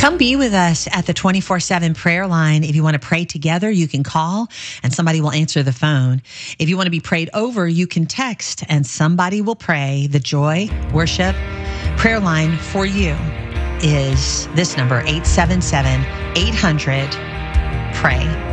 Come be with us at the 24/7 prayer line. If you want to pray together, you can call and somebody will answer the phone. If you want to be prayed over, you can text and somebody will pray. The Joy Worship prayer line for you is this number, 877-800-PRAY.